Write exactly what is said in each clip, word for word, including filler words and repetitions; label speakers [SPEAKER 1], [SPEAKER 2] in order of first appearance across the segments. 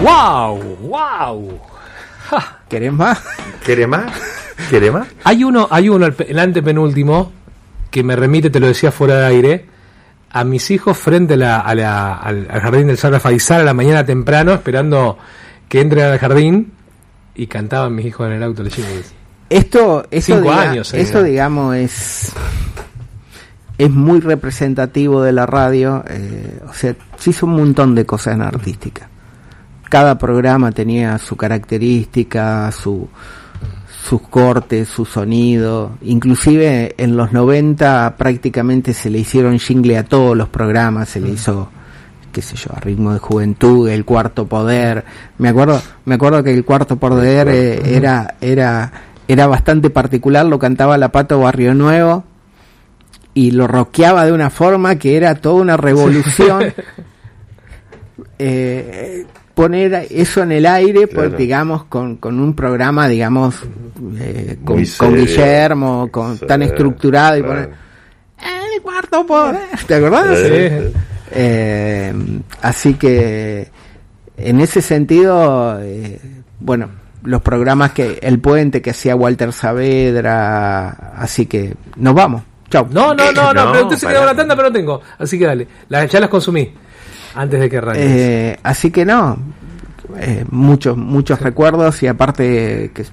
[SPEAKER 1] ¡Wow! ¡Wow! Ja.
[SPEAKER 2] ¿Querés más?
[SPEAKER 3] ¿Querés más? ¿Querés más?
[SPEAKER 1] Hay uno, hay uno, el, pe- el antepenúltimo, que me remite, te lo decía fuera de aire, a mis hijos frente a la, a la, al, al jardín del Sabra Faisal a la mañana temprano, esperando que entren al jardín, y cantaban mis hijos en el auto. Les digo,
[SPEAKER 2] Esto, esto,
[SPEAKER 1] Cinco
[SPEAKER 2] diga-
[SPEAKER 1] años, eh.
[SPEAKER 2] eso digamos es es muy representativo de la radio. Eh, o sea, se hizo un montón de cosas en artística. Cada programa tenía su característica, su sus cortes, su sonido. Inclusive en los noventa prácticamente se le hicieron jingle a todos los programas, se le hizo, qué sé yo, a Ritmo de Juventud, El Cuarto Poder. Me acuerdo, me acuerdo que El Cuarto Poder eh, era era era bastante particular, lo cantaba la Pato Barrio Nuevo y lo rockeaba de una forma que era toda una revolución. eh, poner eso en el aire,
[SPEAKER 3] Claro.
[SPEAKER 2] pues, digamos, con, con un programa, digamos, eh, con,
[SPEAKER 3] Muy
[SPEAKER 2] con
[SPEAKER 3] serio.
[SPEAKER 2] Guillermo, con
[SPEAKER 3] Sí,
[SPEAKER 2] tan estructurado, y
[SPEAKER 3] claro.
[SPEAKER 2] poner el cuarto poder, ¿te acordás?
[SPEAKER 3] Sí.
[SPEAKER 2] Eh, así que en ese sentido, eh, bueno, los programas que El Puente que hacía Walter Saavedra, así que nos vamos. Chau.
[SPEAKER 1] no, no, no, no,
[SPEAKER 3] No,
[SPEAKER 1] pero usted se
[SPEAKER 3] pará.
[SPEAKER 1] quedó la tanda, pero no tengo. Así que dale, la- ya las consumí antes de que arranques.
[SPEAKER 2] Eh, así que no, eh, muchos muchos recuerdos y aparte que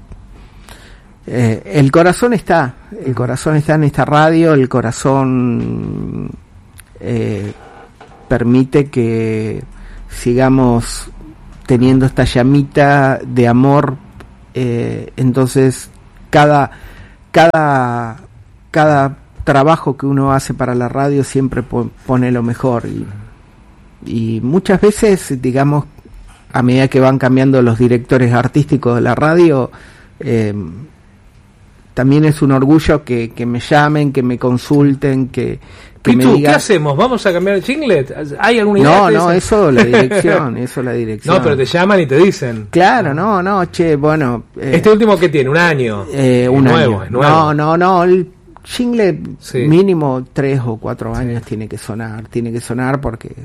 [SPEAKER 2] eh, el corazón está, el corazón está en esta radio, el corazón eh, permite que sigamos teniendo esta llamita de amor, eh, entonces cada cada cada trabajo que uno hace para la radio siempre po- pone lo mejor y y muchas veces, digamos, a medida que van cambiando los directores artísticos de la radio, eh, también es un orgullo que, que me llamen, que me consulten, que, que me
[SPEAKER 1] Pitu, ¿qué
[SPEAKER 2] digan...
[SPEAKER 1] hacemos? ¿Vamos a cambiar el jinglet? ¿Hay alguna idea?
[SPEAKER 2] No,
[SPEAKER 1] ¿Te
[SPEAKER 2] no,
[SPEAKER 1] dicen?
[SPEAKER 2] eso la dirección, eso la dirección.
[SPEAKER 1] No, pero te llaman y te dicen.
[SPEAKER 2] Claro, no, no, che, bueno... eh,
[SPEAKER 1] ¿Este último qué tiene? ¿Un año?
[SPEAKER 2] eh,
[SPEAKER 1] Es
[SPEAKER 2] un
[SPEAKER 1] nuevo,
[SPEAKER 2] año.
[SPEAKER 1] es nuevo.
[SPEAKER 2] No, no, no, el jingle
[SPEAKER 1] Sí.
[SPEAKER 2] mínimo tres o cuatro años
[SPEAKER 1] Sí.
[SPEAKER 2] tiene que sonar, tiene que sonar porque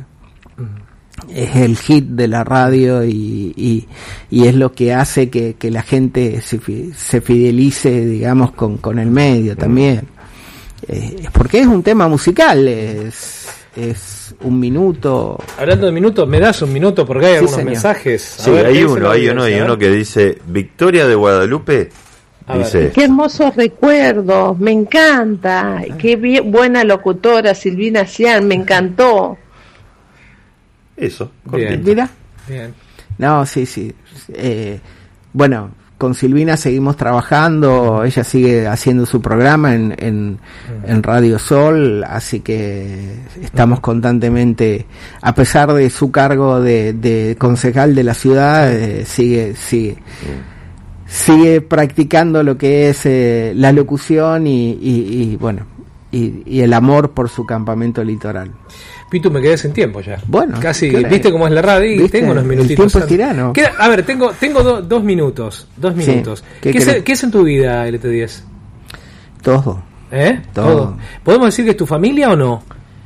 [SPEAKER 2] es el hit de la radio y, y, y es lo que hace que, que la gente se, fi- se fidelice, digamos, con, con el medio también. Eh, porque es un tema musical, es, es un minuto.
[SPEAKER 1] Hablando de minutos, ¿me das un minuto? Porque hay
[SPEAKER 2] Sí,
[SPEAKER 1] algunos
[SPEAKER 2] señor.
[SPEAKER 1] mensajes. A
[SPEAKER 3] Sí,
[SPEAKER 1] ver, ¿qué
[SPEAKER 3] hay
[SPEAKER 1] dice
[SPEAKER 3] uno,
[SPEAKER 1] la
[SPEAKER 3] hay uno, hay
[SPEAKER 1] audiencia?
[SPEAKER 3] uno que dice Victoria de Guadalupe.
[SPEAKER 1] A ver.
[SPEAKER 3] Dice,
[SPEAKER 4] Qué hermosos recuerdos, me encanta. Qué bien, buena locutora Silvina Cian, me encantó.
[SPEAKER 3] eso,
[SPEAKER 1] Bien.
[SPEAKER 3] cortito.
[SPEAKER 2] Mira.
[SPEAKER 1] Bien.
[SPEAKER 2] No, sí, sí. Eh, bueno, con Silvina seguimos trabajando, ella sigue haciendo su programa en, en, en Radio Sol, así que estamos constantemente, a pesar de su cargo de, de concejal de la ciudad, eh, sigue, sigue, sigue practicando lo que es eh, la locución y, y, y bueno, y, y el amor por su campamento litoral.
[SPEAKER 1] Pitu, me quedé sin tiempo ya.
[SPEAKER 2] Bueno,
[SPEAKER 1] casi,
[SPEAKER 2] ¿qué le-
[SPEAKER 1] ¿viste cómo es la radio? Y
[SPEAKER 2] ¿Viste?
[SPEAKER 1] tengo unos
[SPEAKER 2] El
[SPEAKER 1] minutitos.
[SPEAKER 2] tiempo es tirano.
[SPEAKER 1] Queda- a ver, tengo tengo do- dos minutos. Dos
[SPEAKER 2] Sí.
[SPEAKER 1] minutos.
[SPEAKER 2] ¿Qué
[SPEAKER 1] ¿Qué, es,
[SPEAKER 2] querés?
[SPEAKER 1] ¿Qué es en tu vida, L T diez?
[SPEAKER 2] Todo.
[SPEAKER 1] ¿Eh?
[SPEAKER 2] Todo.
[SPEAKER 1] ¿Podemos decir que es tu familia o no?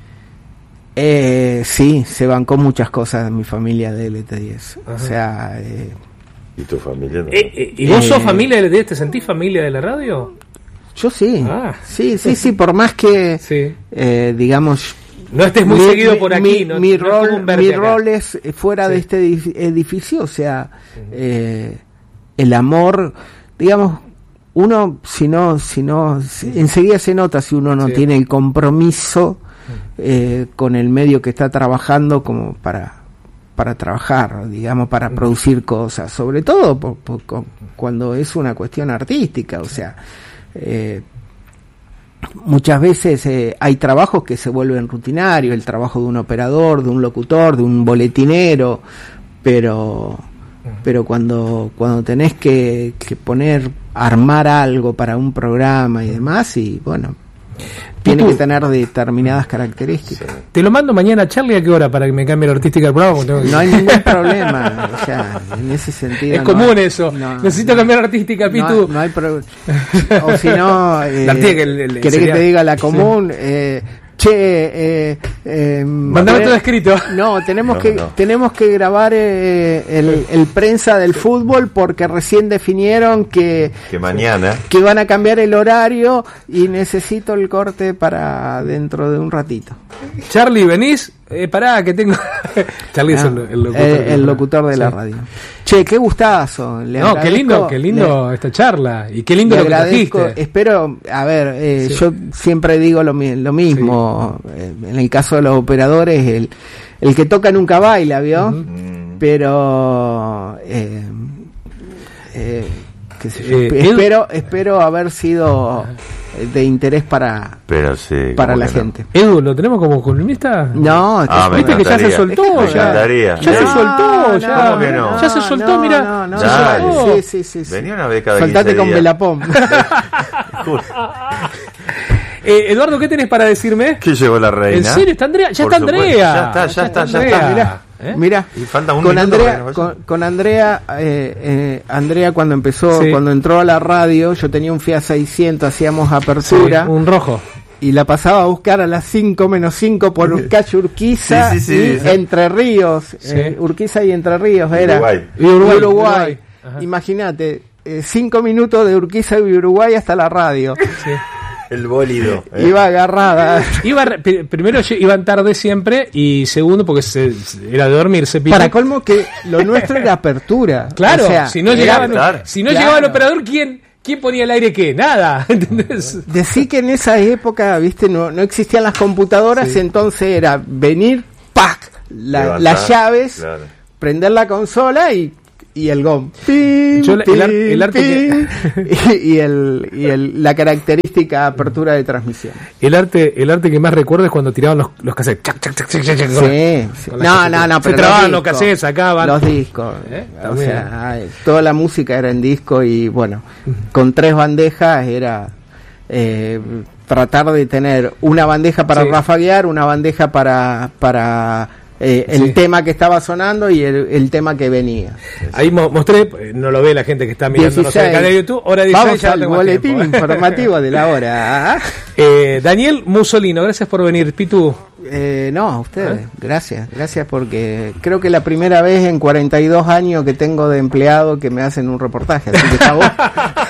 [SPEAKER 2] Eh, sí, se bancó muchas cosas de mi familia de L T diez. O
[SPEAKER 1] Ajá.
[SPEAKER 2] sea, eh,
[SPEAKER 3] ¿Y tu familia? No?
[SPEAKER 1] Eh, eh, ¿Y vos
[SPEAKER 2] Eh,
[SPEAKER 1] sos familia de L T diez? ¿Te sentís familia de la radio?
[SPEAKER 2] yo sí.
[SPEAKER 1] Ah.
[SPEAKER 2] Sí, sí, sí, por más que,
[SPEAKER 1] Sí.
[SPEAKER 2] eh, digamos...
[SPEAKER 1] No estés muy
[SPEAKER 2] mi-
[SPEAKER 1] seguido
[SPEAKER 2] mi-
[SPEAKER 1] por aquí.
[SPEAKER 2] Mi,
[SPEAKER 1] no,
[SPEAKER 2] mi
[SPEAKER 1] no es
[SPEAKER 2] rol,
[SPEAKER 1] común verte
[SPEAKER 2] mi
[SPEAKER 1] acá.
[SPEAKER 2] rol es eh, fuera
[SPEAKER 1] Sí.
[SPEAKER 2] de este edif- edificio, o sea, eh, el amor, digamos, uno, si no, si no, si- enseguida se nota si uno no
[SPEAKER 1] Sí.
[SPEAKER 2] tiene el compromiso eh, con el medio que está trabajando como para para trabajar, digamos, para producir cosas, sobre todo por- por- cu- cuando es una cuestión artística, o sea, eh, muchas veces eh, hay trabajos que se vuelven rutinarios, el trabajo de un operador, de un locutor, de un boletinero, pero pero cuando cuando tenés que, que poner, armar algo para un programa y demás, y bueno, tiene
[SPEAKER 1] tú-
[SPEAKER 2] que tener determinadas características.
[SPEAKER 1] Te lo mando mañana, Charlie, ¿a qué hora? Para que me cambie la artística del programa. porque tengo que-
[SPEAKER 2] No hay ningún problema, o sea, en ese sentido.
[SPEAKER 1] Es
[SPEAKER 2] no
[SPEAKER 1] común
[SPEAKER 2] hay-
[SPEAKER 1] eso.
[SPEAKER 2] no,
[SPEAKER 1] Necesito
[SPEAKER 2] no.
[SPEAKER 1] cambiar la artística,
[SPEAKER 2] No,
[SPEAKER 1] Pitu.
[SPEAKER 2] no hay problema. O si no, eh,
[SPEAKER 1] La artística, el- el-
[SPEAKER 2] ¿querés
[SPEAKER 1] sería-
[SPEAKER 2] que te diga la común? Eh, Che, eh, eh,
[SPEAKER 1] Mandame
[SPEAKER 2] eh,
[SPEAKER 1] todo escrito.
[SPEAKER 2] No, tenemos
[SPEAKER 3] No,
[SPEAKER 2] que
[SPEAKER 3] no.
[SPEAKER 2] tenemos que grabar eh, el, el prensa del fútbol porque recién definieron que
[SPEAKER 3] Que mañana.
[SPEAKER 2] que van a cambiar el horario y necesito el corte para dentro de un ratito.
[SPEAKER 1] Charlie, ¿venís? Eh, pará, que tengo... Charlie es
[SPEAKER 2] Ah,
[SPEAKER 1] el, el locutor.
[SPEAKER 2] eh, el locutor de la
[SPEAKER 1] Sí.
[SPEAKER 2] radio. Che, qué gustazo. Le
[SPEAKER 1] No, qué
[SPEAKER 2] agradezco-
[SPEAKER 1] lindo, qué lindo
[SPEAKER 2] le-
[SPEAKER 1] esta charla. Y qué lindo
[SPEAKER 2] Le
[SPEAKER 1] lo que
[SPEAKER 2] agradezco,
[SPEAKER 1] trajiste.
[SPEAKER 2] espero, a ver, eh,
[SPEAKER 1] Sí.
[SPEAKER 2] yo siempre digo lo, mi- lo mismo, eh, en el caso de los operadores, el, el que toca nunca baila, ¿vio?
[SPEAKER 3] Mm,
[SPEAKER 2] Pero, eh, eh, qué sé yo,
[SPEAKER 1] Eh,
[SPEAKER 2] espe-
[SPEAKER 1] Edu-
[SPEAKER 2] espero, espero haber sido de interés para,
[SPEAKER 3] pero sí.
[SPEAKER 2] para
[SPEAKER 3] ¿cómo
[SPEAKER 2] la
[SPEAKER 3] que no?
[SPEAKER 2] gente.
[SPEAKER 1] Edu, ¿lo tenemos como columnista?
[SPEAKER 2] No,
[SPEAKER 3] Ah, me
[SPEAKER 1] Viste que ya se
[SPEAKER 3] encantaría.
[SPEAKER 1] soltó,
[SPEAKER 3] Me
[SPEAKER 1] ya.
[SPEAKER 3] encantaría.
[SPEAKER 1] Ya se
[SPEAKER 3] No,
[SPEAKER 1] soltó, ya.
[SPEAKER 3] ¿Cómo que no?
[SPEAKER 1] Ya se soltó,
[SPEAKER 2] no,
[SPEAKER 1] mira.
[SPEAKER 2] no, no,
[SPEAKER 1] se
[SPEAKER 3] Dale.
[SPEAKER 1] soltó.
[SPEAKER 2] Sí, sí, sí, sí.
[SPEAKER 3] Venía una vez cada
[SPEAKER 2] Soltate
[SPEAKER 3] quince
[SPEAKER 2] con
[SPEAKER 3] días.
[SPEAKER 2] Belapom.
[SPEAKER 3] Juro.
[SPEAKER 1] Eh, Eduardo, ¿qué tenés para decirme?
[SPEAKER 3] ¿Qué llegó la reina?
[SPEAKER 1] ¿En serio? ¿Está Andrea? Ya
[SPEAKER 3] Por
[SPEAKER 1] está
[SPEAKER 3] supuesto.
[SPEAKER 1] Andrea.
[SPEAKER 3] Ya está, ya está, ya
[SPEAKER 1] Andrea.
[SPEAKER 3] está.
[SPEAKER 2] Mirá,
[SPEAKER 1] ¿Eh?
[SPEAKER 2] mirá.
[SPEAKER 3] Y falta un
[SPEAKER 2] con
[SPEAKER 3] minuto
[SPEAKER 2] Andrea,
[SPEAKER 3] para que nos
[SPEAKER 2] con,
[SPEAKER 3] vayamos.
[SPEAKER 2] con Andrea, eh, eh, Andrea cuando empezó,
[SPEAKER 1] Sí.
[SPEAKER 2] cuando entró a la radio, yo tenía un Fiat seiscientos, hacíamos apertura
[SPEAKER 1] Sí, un rojo.
[SPEAKER 2] y la pasaba a buscar a las cinco menos cinco por calle Urquiza
[SPEAKER 3] Sí, sí, sí,
[SPEAKER 2] y
[SPEAKER 3] sí.
[SPEAKER 2] Entre Ríos,
[SPEAKER 1] Sí.
[SPEAKER 2] eh, Urquiza y Entre Ríos era.
[SPEAKER 3] Uruguay.
[SPEAKER 1] Y Uruguay,
[SPEAKER 2] Y Uruguay.
[SPEAKER 1] Uruguay. Ajá.
[SPEAKER 2] Imagínate, eh, cinco minutos de Urquiza y Uruguay hasta la radio.
[SPEAKER 1] Sí.
[SPEAKER 3] El bólido. ¿eh?
[SPEAKER 2] Iba agarrada.
[SPEAKER 1] Iba, re- pri- primero lle- iban tarde siempre y segundo porque se, se- era de dormirse. Pitu.
[SPEAKER 2] Para colmo que lo nuestro era apertura.
[SPEAKER 1] Claro,
[SPEAKER 2] O sea,
[SPEAKER 1] si no
[SPEAKER 2] era-
[SPEAKER 1] llegaba,
[SPEAKER 3] estar.
[SPEAKER 1] si no
[SPEAKER 2] Claro.
[SPEAKER 1] llegaba el operador, ¿quién, quién ponía el aire qué? Nada, ¿entendés?
[SPEAKER 2] Decí que en esa época, viste, no, no existían las computadoras,
[SPEAKER 1] Sí.
[SPEAKER 2] entonces era venir, ¡pac! La-
[SPEAKER 3] Levantar,
[SPEAKER 2] las llaves,
[SPEAKER 3] claro.
[SPEAKER 2] prender la consola y, y el gom. Pim,
[SPEAKER 1] Yo la- el ar-
[SPEAKER 2] pim,
[SPEAKER 1] el arte
[SPEAKER 2] pim, y, y el, y el, la característica apertura de transmisión.
[SPEAKER 1] El arte, el arte que más recuerdo es cuando tiraban los, los cassettes. Chac, chac, chac, chac, chac, chac, con la-
[SPEAKER 2] Sí, sí.
[SPEAKER 1] con la
[SPEAKER 2] No,
[SPEAKER 1] casetera.
[SPEAKER 2] no, no,
[SPEAKER 1] Se
[SPEAKER 2] pero
[SPEAKER 1] trababan
[SPEAKER 2] los
[SPEAKER 1] los
[SPEAKER 2] discos,
[SPEAKER 1] cassettes, sacaban.
[SPEAKER 2] Los discos.
[SPEAKER 1] ¿Eh?
[SPEAKER 2] O
[SPEAKER 1] También.
[SPEAKER 2] sea, ay, toda la música era en disco y bueno, con tres bandejas era eh, tratar de tener una bandeja para
[SPEAKER 1] Sí.
[SPEAKER 2] rafaguear, una bandeja para para eh, el
[SPEAKER 1] Sí.
[SPEAKER 2] tema que estaba sonando y el, el tema que venía.
[SPEAKER 1] Ahí mo- mostré, eh, no lo ve la gente que está mirando en el canal de YouTube, hora dieciséis,
[SPEAKER 2] Vamos
[SPEAKER 1] ya no
[SPEAKER 2] al
[SPEAKER 1] tengo más
[SPEAKER 2] boletín
[SPEAKER 1] tiempo, ¿eh?
[SPEAKER 2] informativo de la hora.
[SPEAKER 1] Eh, Daniel Musolino, gracias por venir, Pitu.
[SPEAKER 2] Eh, no, a ustedes, gracias, gracias porque creo que la primera vez en cuarenta y dos años que tengo de empleado que me hacen un reportaje, así que está bueno.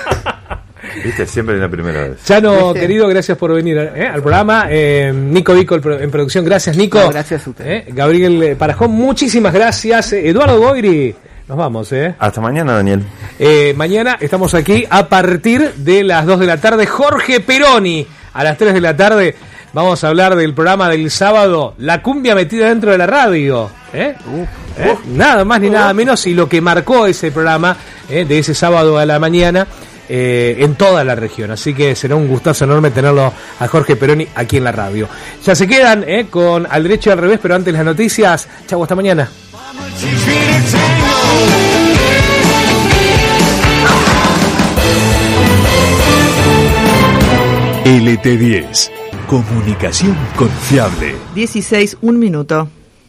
[SPEAKER 3] Viste, siempre es la primera vez.
[SPEAKER 1] Chano,
[SPEAKER 2] ¿Viste?
[SPEAKER 1] querido, gracias por venir eh, al programa. Eh, Nico Vico el pro- en producción, gracias, Nico.
[SPEAKER 2] No, gracias a usted.
[SPEAKER 1] Eh, Gabriel eh, Parajón, muchísimas gracias. Eh, Eduardo Goiri, nos vamos, ¿eh?
[SPEAKER 3] Hasta mañana, Daniel.
[SPEAKER 1] Eh, mañana estamos aquí a partir de las dos de la tarde. Jorge Peroni, a las tres de la tarde. Vamos a hablar del programa del sábado, La Cumbia Metida Dentro de la Radio. ¿eh? ¿Eh? Nada más ni nada menos, y lo que marcó ese programa ¿eh? de ese sábado a la mañana eh, en toda la región. Así que será un gustazo enorme tenerlo a Jorge Peroni aquí en la radio. Ya se quedan ¿eh? con Al Derecho y al Revés, pero antes las noticias. Chau, hasta mañana.
[SPEAKER 5] L T diez. Comunicación confiable.
[SPEAKER 6] dieciséis, un minuto.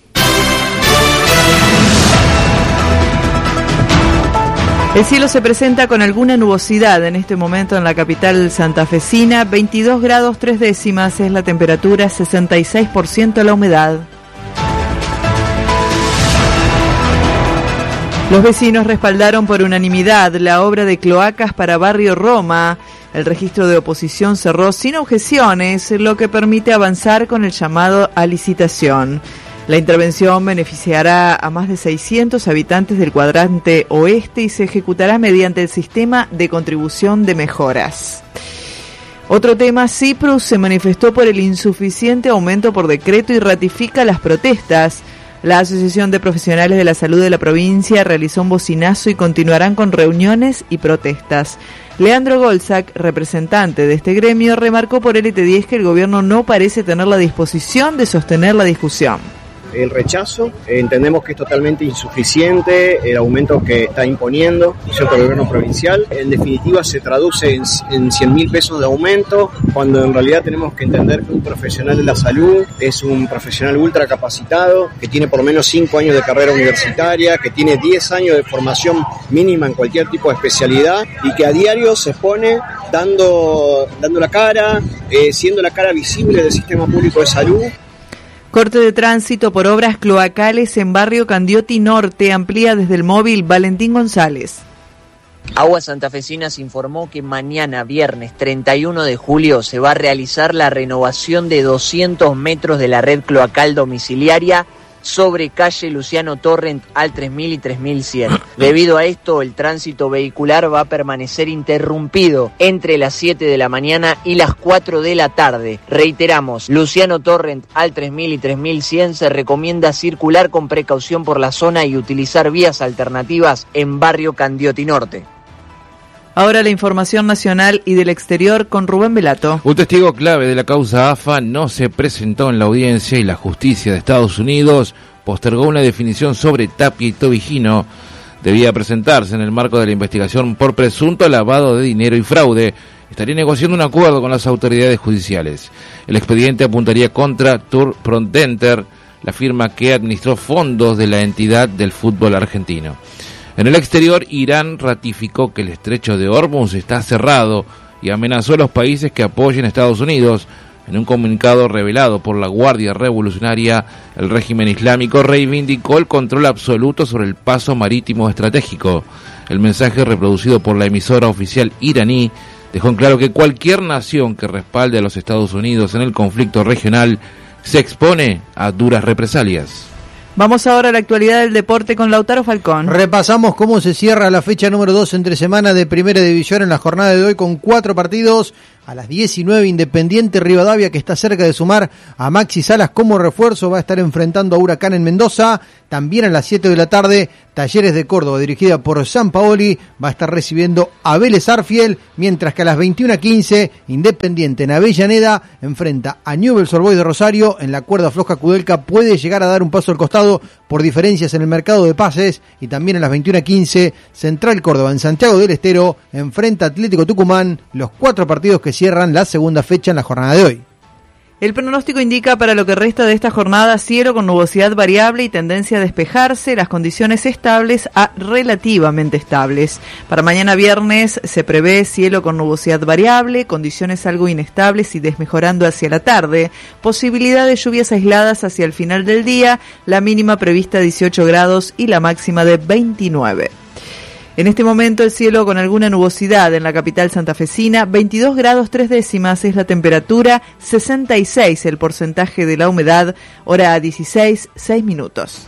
[SPEAKER 6] El cielo se presenta con alguna nubosidad en este momento en la capital santafesina. veintidós grados tres décimas es la temperatura, sesenta y seis por ciento la humedad. Los vecinos respaldaron por unanimidad la obra de cloacas para Barrio Roma. El registro de oposición cerró sin objeciones, lo que permite avanzar con el llamado a licitación. La intervención beneficiará a más de seiscientos habitantes del cuadrante oeste y se ejecutará mediante el sistema de contribución de mejoras. Otro tema, Cyprus se manifestó por el insuficiente aumento por decreto y ratifica las protestas. La Asociación de Profesionales de la Salud de la provincia realizó un bocinazo y continuarán con reuniones y protestas. Leandro Golzac, representante de este gremio, remarcó por L T diez que el gobierno no parece tener la disposición de sostener la discusión.
[SPEAKER 7] el rechazo. Entendemos que es totalmente insuficiente el aumento que está imponiendo el gobierno provincial. En definitiva se traduce en, en cien mil pesos de aumento, cuando en realidad tenemos que entender que un profesional de la salud es un profesional ultra capacitado, que tiene por lo menos cinco años de carrera universitaria, que tiene diez años de formación mínima en cualquier tipo de especialidad y que a diario se pone dando, dando la cara, eh, siendo la cara visible del sistema público de salud.
[SPEAKER 6] Corte de tránsito por obras cloacales en barrio Candioti Norte, amplía desde el móvil Valentín González.
[SPEAKER 8] Aguas Santafesinas informó que mañana, viernes treinta y uno de julio, se va a realizar la renovación de doscientos metros de la red cloacal domiciliaria sobre calle Luciano Torrent al tres mil y tres mil cien. Debido a esto, el tránsito vehicular va a permanecer interrumpido entre las siete de la mañana y las cuatro de la tarde. Reiteramos, Luciano Torrent al tres mil y tres mil cien se recomienda circular con precaución por la zona y utilizar vías alternativas en barrio Candioti Norte.
[SPEAKER 6] Ahora la información nacional y del exterior con Rubén Velato.
[SPEAKER 9] Un testigo clave de la causa A F A no se presentó en la audiencia y la justicia de Estados Unidos postergó una definición sobre Tapia y Tobigino. Debía presentarse en el marco de la investigación por presunto lavado de dinero y fraude. Estaría negociando un acuerdo con las autoridades judiciales. El expediente apuntaría contra Tour Prodenter, la firma que administró fondos de la entidad del fútbol argentino. En el exterior, Irán ratificó que el estrecho de Hormuz está cerrado y amenazó a los países que apoyen a Estados Unidos. En un comunicado revelado por la Guardia Revolucionaria, el régimen islámico reivindicó el control absoluto sobre el paso marítimo estratégico. El mensaje, reproducido por la emisora oficial iraní, dejó en claro que cualquier nación que respalde a los Estados Unidos en el conflicto regional se expone a duras represalias.
[SPEAKER 6] Vamos ahora a la actualidad del deporte con Lautaro Falcón.
[SPEAKER 10] Repasamos cómo se cierra la fecha número dos entre semana de Primera División en la jornada de hoy con cuatro partidos. A las diecinueve, Independiente Rivadavia, que está cerca de sumar a Maxi Salas como refuerzo, va a estar enfrentando a Huracán en Mendoza. También a las siete de la tarde, Talleres de Córdoba, dirigida por Sampaoli, va a estar recibiendo a Vélez Arfiel, mientras que a las veintiuna quince, Independiente en Avellaneda enfrenta a Newell's Old Boys de Rosario. En la cuerda floja, Kudelka puede llegar a dar un paso al costado por diferencias en el mercado de pases. Y también a las veintiuna quince, Central Córdoba en Santiago del Estero enfrenta a Atlético Tucumán, los cuatro partidos que cierran la segunda fecha en la jornada de hoy.
[SPEAKER 6] El pronóstico indica para lo que resta de esta jornada cielo con nubosidad variable y tendencia a despejarse, las condiciones estables a relativamente estables. Para mañana viernes se prevé cielo con nubosidad variable, condiciones algo inestables y desmejorando hacia la tarde, posibilidad de lluvias aisladas hacia el final del día, la mínima prevista dieciocho grados y la máxima de veintinueve. En este momento el cielo con alguna nubosidad en la capital santafesina, veintidós grados tres décimas es la temperatura, sesenta y seis el porcentaje de la humedad, hora dieciséis, seis minutos.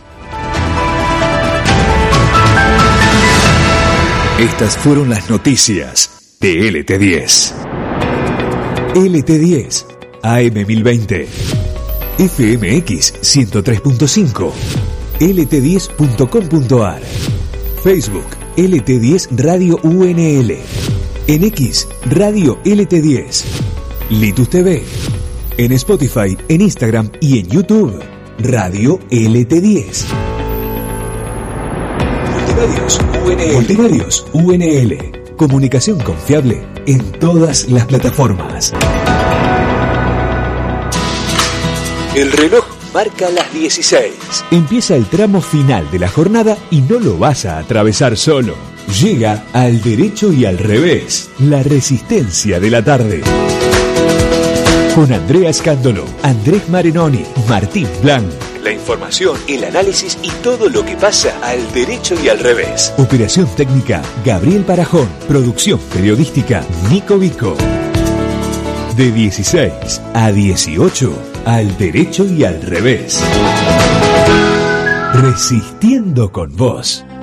[SPEAKER 5] Estas fueron las noticias de L T diez. L T diez, A M mil veinte, F M X ciento tres punto cinco, L T diez punto com punto a r, Facebook L T diez Radio U N L, en X Radio L T diez, Litus T V, en Spotify, en Instagram y en YouTube Radio L T diez. Multimedios U N L. Multimedios U N L. Comunicación confiable en todas las plataformas. El reloj marca las dieciséis. Empieza el tramo final de la jornada y no lo vas a atravesar solo. Llega Al Derecho y Al Revés, la resistencia de la tarde. Con Andrea Scandolo, Andrés Marinoni, Martín Blanc. La información, el análisis y todo lo que pasa al derecho y al revés. Operación técnica, Gabriel Parajón. Producción periodística, Nico Vico. De dieciséis a dieciocho, al derecho y al revés. Resistiendo con vos.